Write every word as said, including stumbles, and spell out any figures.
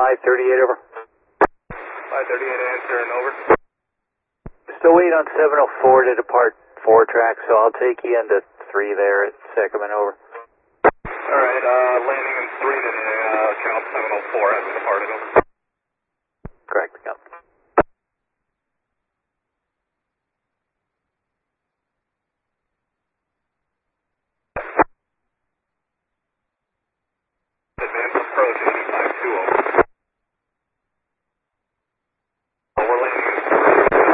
five thirty-eight, over. five thirty-eight, answer, and over. Still waiting on seven oh four to depart four track, so I'll take you into three there at Sacramento, over. Alright, uh, landing in three today, uh, count seven oh four has departed, over.